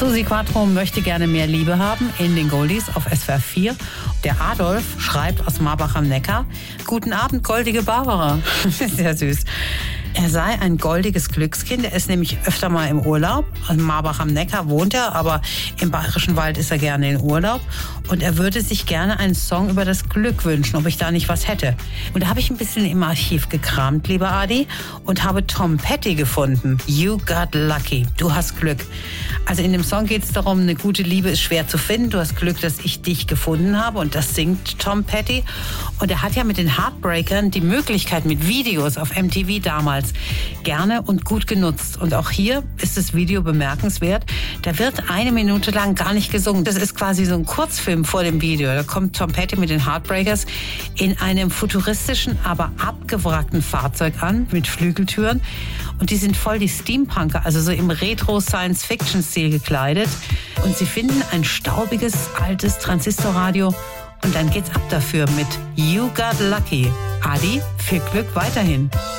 Susi Quattro möchte gerne mehr Liebe haben in den Goldies auf SWR 4. Der Adolf schreibt aus Marbach am Neckar: Guten Abend, goldige Barbara. Sehr süß. Er sei ein goldiges Glückskind. Er ist nämlich öfter mal im Urlaub. In Marbach am Neckar wohnt er, aber im Bayerischen Wald ist er gerne in Urlaub. Und er würde sich gerne einen Song über das Glück wünschen, ob ich da nicht was hätte. Und da habe ich ein bisschen im Archiv gekramt, lieber Adi, und habe Tom Petty gefunden. You got lucky. Du hast Glück. Also in dem Song geht es darum, eine gute Liebe ist schwer zu finden. Du hast Glück, dass ich dich gefunden habe. Und das singt Tom Petty. Und er hat ja mit den Heartbreakern die Möglichkeit mit Videos auf MTV damals gerne und gut genutzt. Und auch hier ist das Video bemerkenswert. Da wird 1 Minute lang gar nicht gesungen. Das ist quasi so ein Kurzfilm vor dem Video. Da kommt Tom Petty mit den Heartbreakers in einem futuristischen, aber abgewrackten Fahrzeug an, mit Flügeltüren. Und die sind voll die Steampunker, also so im Retro-Science-Fiction-Stil gekleidet. Und sie finden ein staubiges, altes Transistorradio. Und dann geht's ab dafür mit You Got Lucky. Adi, viel Glück weiterhin.